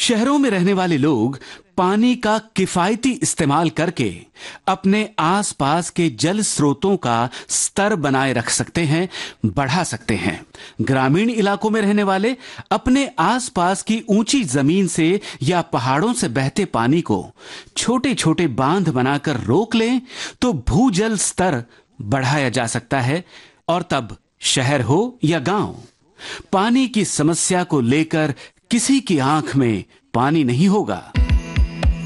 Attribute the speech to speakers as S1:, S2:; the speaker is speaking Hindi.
S1: शहरों में रहने वाले लोग पानी का किफायती इस्तेमाल करके अपने आसपास के जल स्रोतों का स्तर बनाए रख सकते हैं, बढ़ा सकते हैं। ग्रामीण इलाकों में रहने वाले अपने आसपास की ऊंची जमीन से या पहाड़ों से बहते पानी को छोटे छोटे बांध बनाकर रोक लें तो भूजल स्तर बढ़ाया जा सकता है। और तब शहर हो या गांव, पानी की समस्या को लेकर किसी की आंख में पानी नहीं होगा।